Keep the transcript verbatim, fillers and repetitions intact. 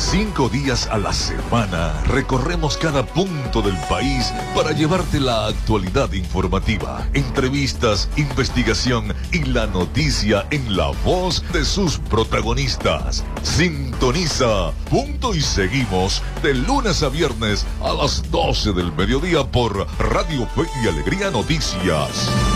Cinco días a la semana recorremos cada punto del país para llevarte la actualidad informativa, entrevistas, investigación y la noticia en la voz de sus protagonistas. Sintoniza Punto y Seguimos de lunes a viernes a las doce del mediodía por Radio Fe y Alegría Noticias.